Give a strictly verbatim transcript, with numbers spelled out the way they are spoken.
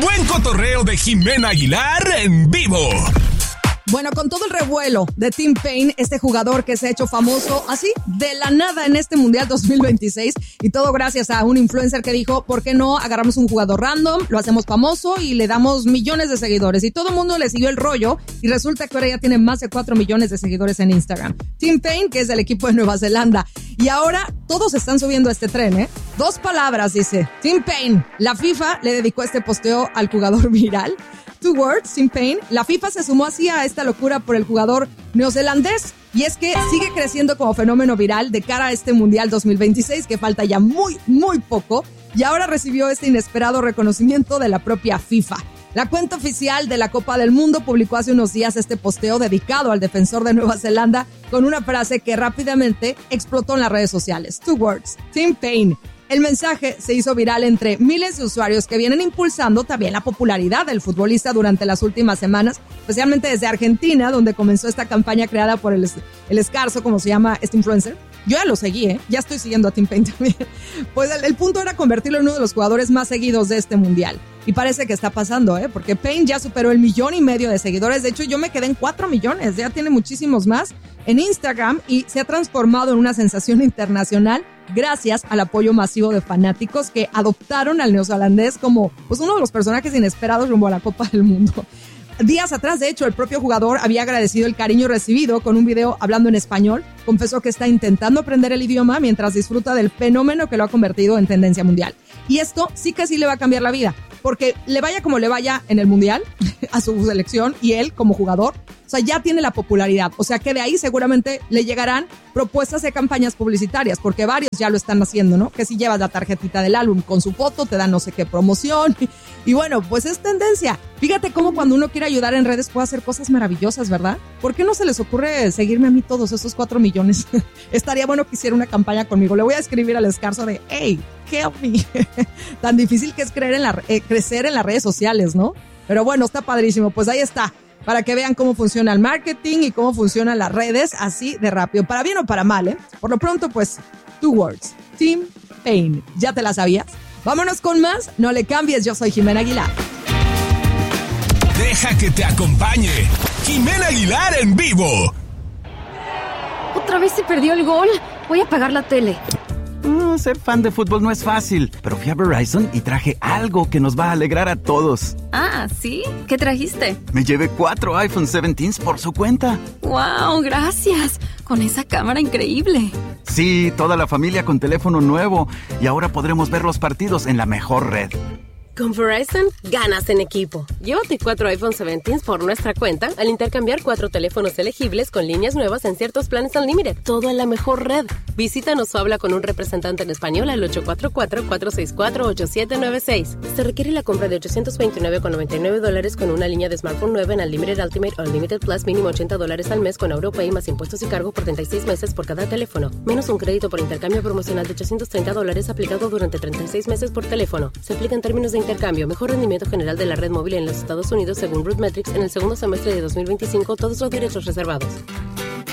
buen cotorreo de Jimena Aguilar en vivo. Bueno, con todo el revuelo de Tim Paine, este jugador que se ha hecho famoso así de la nada en este Mundial dos mil veintiséis, y todo gracias a un influencer que dijo, ¿por qué no agarramos un jugador random, lo hacemos famoso y le damos millones de seguidores? Y todo el mundo le siguió el rollo y resulta que ahora ya tiene más de cuatro millones de seguidores en Instagram. Tim Paine, que es del equipo de Nueva Zelanda. Y ahora todos están subiendo a este tren, ¿eh? Dos palabras, dice Tim Paine. La FIFA le dedicó este posteo al jugador viral. Two words, Tim Paine. La FIFA se sumó así a esta locura por el jugador neozelandés, y es que sigue creciendo como fenómeno viral de cara a este Mundial dos mil veintiséis, que falta ya muy, muy poco, y ahora recibió este inesperado reconocimiento de la propia FIFA. La cuenta oficial de la Copa del Mundo publicó hace unos días este posteo dedicado al defensor de Nueva Zelanda con una frase que rápidamente explotó en las redes sociales. Two words, Tim Paine. El mensaje se hizo viral entre miles de usuarios que vienen impulsando también la popularidad del futbolista durante las últimas semanas, especialmente desde Argentina, donde comenzó esta campaña creada por el, el Escarzo, como se llama este influencer. Yo ya lo seguí, ¿eh? Ya estoy siguiendo a Tim Paine también. Pues el, el punto era convertirlo en uno de los jugadores más seguidos de este mundial. Y parece que está pasando, ¿eh? Porque Paine ya superó el millón y medio de seguidores. De hecho, yo me quedé en cuatro millones. Ya tiene muchísimos más en Instagram y se ha transformado en una sensación internacional gracias al apoyo masivo de fanáticos que adoptaron al neozelandés como pues, uno de los personajes inesperados rumbo a la Copa del Mundo. Días atrás, de hecho, el propio jugador había agradecido el cariño recibido con un video hablando en español. Confesó que está intentando aprender el idioma mientras disfruta del fenómeno que lo ha convertido en tendencia mundial. Y esto sí que sí le va a cambiar la vida, porque le vaya como le vaya en el mundial, a su selección, y él como jugador, o sea, ya tiene la popularidad. O sea, que de ahí seguramente le llegarán propuestas de campañas publicitarias, porque varios ya lo están haciendo, ¿no? Que si llevas la tarjetita del álbum con su foto, te dan no sé qué promoción. Y, y bueno, pues es tendencia. Fíjate cómo cuando uno quiere ayudar en redes puede hacer cosas maravillosas, ¿verdad? ¿Por qué no se les ocurre seguirme a mí todos esos cuatro millones? Estaría bueno que hiciera una campaña conmigo. Le voy a escribir al Escarzo de, hey, help me. Tan difícil que es creer en la, eh, crecer en las redes sociales, ¿no? Pero bueno, está padrísimo. Pues ahí está, para que vean cómo funciona el marketing y cómo funcionan las redes así de rápido. Para bien o para mal, ¿eh? Por lo pronto, pues, two words. Tim Paine. ¿Ya te la sabías? Vámonos con más. No le cambies. Yo soy Jimena Aguilar. Deja que te acompañe Jimena Aguilar en vivo. Otra vez se perdió el gol. Voy a apagar la tele. Mm, ser fan de fútbol no es fácil, pero fui a Verizon y traje algo que nos va a alegrar a todos. Ah, ¿sí? ¿Qué trajiste? Me llevé cuatro iPhone diecisiete por su cuenta. ¡Wow! Gracias. Con esa cámara increíble. Sí, toda la familia con teléfono nuevo. Y ahora podremos ver los partidos en la mejor red. Con Verizon, ganas en equipo. Llévate cuatro iPhone diecisiete por nuestra cuenta al intercambiar cuatro teléfonos elegibles con líneas nuevas en ciertos planes Unlimited. Todo en la mejor red. Visítanos o habla con un representante en español al ocho cuatro cuatro, cuatro seis cuatro, ocho siete nueve seis. Se requiere la compra de ochocientos veintinueve con noventa y nueve dólares con una línea de smartphone nueva en Unlimited Ultimate o Unlimited Plus, mínimo ochenta dólares al mes con AuroPay más impuestos y cargo por treinta y seis meses por cada teléfono. Menos un crédito por intercambio promocional de ochocientos treinta dólares aplicado durante treinta y seis meses por teléfono. Se aplica en términos de intercambio. Mejor rendimiento general de la red móvil en los Estados Unidos según RootMetrics en el segundo semestre de dos mil veinticinco. Todos los derechos reservados.